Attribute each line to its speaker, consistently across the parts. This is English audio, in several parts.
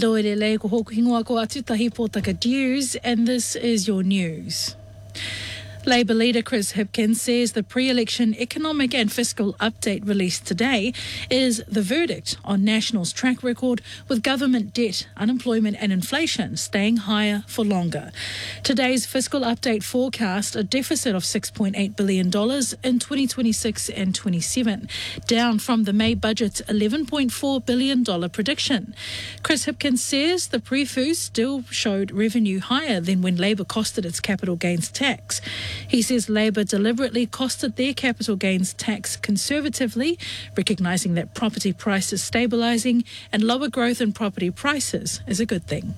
Speaker 1: Loerele ko hoku hingoa ko atu tahi pōtaka News, and this is your news. Labour leader Chris Hipkins says the pre-election economic and fiscal update released today is the verdict on National's track record with government debt, unemployment and inflation staying higher for longer. Today's fiscal update forecast a deficit of $6.8 billion in 2026 and 27, down from the May budget's $11.4 billion prediction. Chris Hipkins says the pre-fu still showed revenue higher than when Labour costed its capital gains tax. He says Labour deliberately costed their capital gains tax conservatively, recognising that property prices stabilising and lower growth in property prices is a good thing.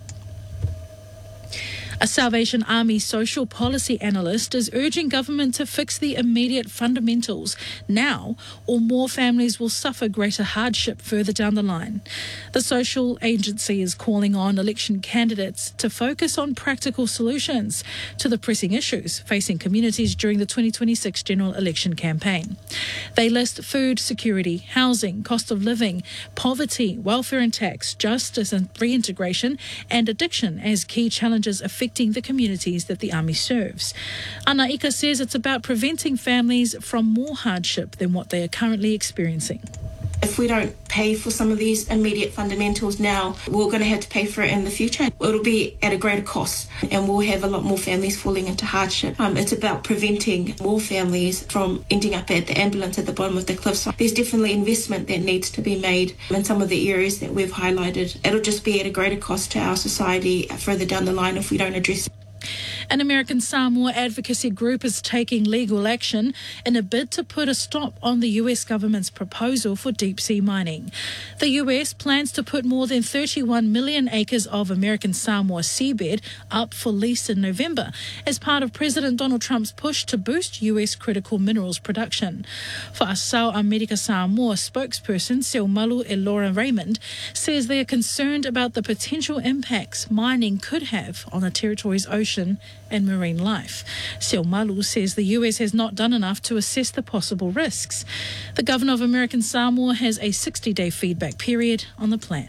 Speaker 1: A Salvation Army social policy analyst is urging government to fix the immediate fundamentals now, or more families will suffer greater hardship further down the line. The social agency is calling on election candidates to focus on practical solutions to the pressing issues facing communities during the 2026 general election campaign. They list food security, housing, cost of living, poverty, welfare and tax, justice and reintegration, and addiction as key challenges affecting the communities that the Army serves. Ana Ika says it's about preventing families from more hardship than what they are currently experiencing.
Speaker 2: If we don't pay for some of these immediate fundamentals now, we're going to have to pay for it in the future. It'll be at a greater cost and we'll have a lot more families falling into hardship. It's about preventing more families from ending up at the ambulance at the bottom of the cliff. So there's definitely investment that needs to be made in some of the areas that we've highlighted. It'll just be at a greater cost to our society further down the line if we don't address it.
Speaker 1: An American Samoa advocacy group is taking legal action in a bid to put a stop on the US government's proposal for deep-sea mining. The US plans to put more than 31 million acres of American Samoa seabed up for lease in November as part of President Donald Trump's push to boost US critical minerals production. For Asao America Samoa spokesperson Seomalu Elora Raymond says they are concerned about the potential impacts mining could have on the territory's ocean and marine life. Seomalu says the US has not done enough to assess the possible risks. The governor of American Samoa has a 60-day feedback period on the plan.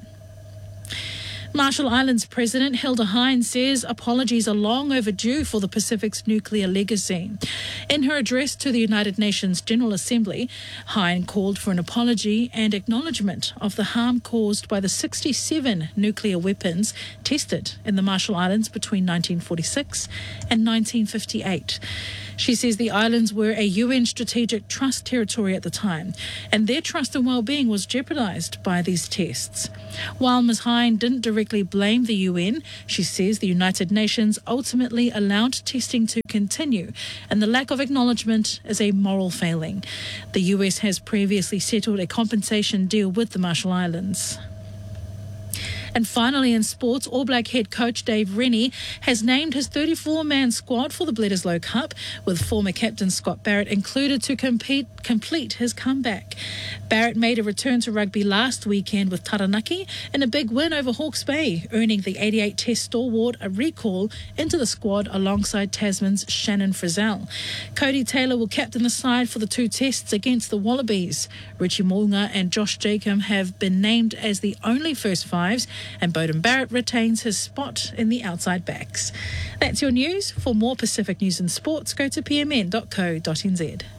Speaker 1: Marshall Islands President Hilda Hines says apologies are long overdue for the Pacific's nuclear legacy. In her address to the United Nations General Assembly, Hines called for an apology and acknowledgement of the harm caused by the 67 nuclear weapons tested in the Marshall Islands between 1946 and 1958. She says the islands were a UN Strategic Trust territory at the time, and their trust and well-being was jeopardised by these tests. While Ms. Hine didn't directly blame the UN, she says the United Nations ultimately allowed testing to continue, and the lack of acknowledgement is a moral failing. The US has previously settled a compensation deal with the Marshall Islands. And finally in sports, All Black head coach Dave Rennie has named his 34-man squad for the Bledisloe Cup, with former captain Scott Barrett included to complete his comeback. Barrett made a return to rugby last weekend with Taranaki in a big win over Hawke's Bay, earning the 88 Test stalwart a recall into the squad alongside Tasman's Shannon Frizzell. Cody Taylor will captain the side for the 2 tests against the Wallabies. Richie Mo'unga and Josh Jacob have been named as the only first fives, and Beauden Barrett retains his spot in the outside backs. That's your news. For more Pacific news and sports, go to pmn.co.nz.